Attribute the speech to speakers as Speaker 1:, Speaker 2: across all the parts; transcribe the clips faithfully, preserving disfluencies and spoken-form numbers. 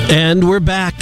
Speaker 1: And we're back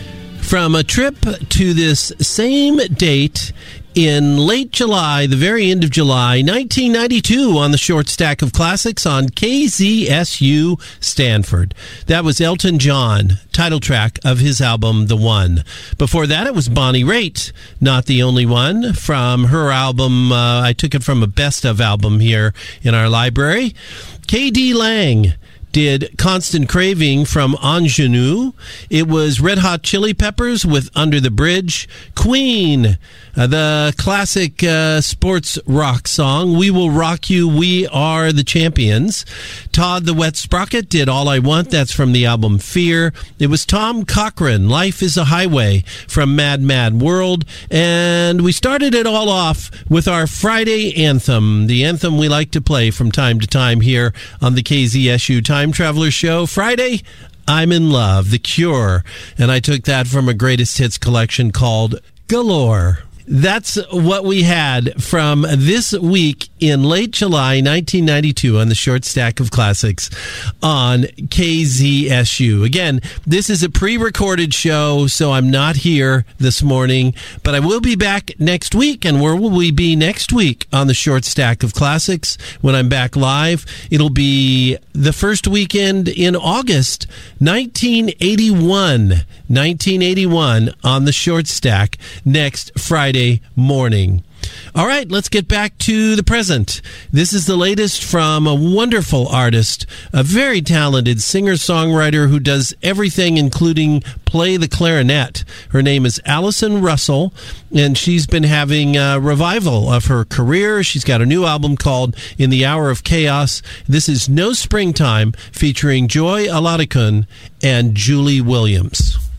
Speaker 1: from a trip to this same date in late July, the very end of July, nineteen ninety-two, on the short stack of classics on K Z S U Stanford. That was Elton John, title track of his album, The One. Before that, it was Bonnie Raitt, Not the Only One, from her album, uh, I took it from a best of album here in our library. K D Lang did Constant Craving from Ingenue. It was Red Hot Chili Peppers with Under the Bridge. Queen, uh, the classic uh, sports rock song, We Will Rock You, We Are the Champions. Todd the Wet Sprocket did All I Want. That's from the album Fear. It was Tom Cochrane, Life is a Highway, from Mad Mad World. And we started it all off with our Friday anthem, the anthem we like to play from time to time here on the K Z S U Time Traveler Show. Friday, I'm in Love, The Cure. And I took that from a greatest hits collection called Galore. That's what we had from this week in late July nineteen ninety-two on the short stack of classics on K Z S U. Again, this is a pre-recorded show, so I'm not here this morning, but I will be back next week. And where will we be next week on the short stack of classics when I'm back live? It'll be the first weekend in August, nineteen eighty-one. nineteen eighty-one on the short stack next Friday morning. All right, let's get back to the present. This is the latest from a wonderful artist, a very talented singer-songwriter who does everything, including play the clarinet. Her name is Allison Russell, and she's been having a revival of her career. She's got a new album called In the Hour of Chaos. This is No Springtime, featuring Joy Aladikun and Julie Williams.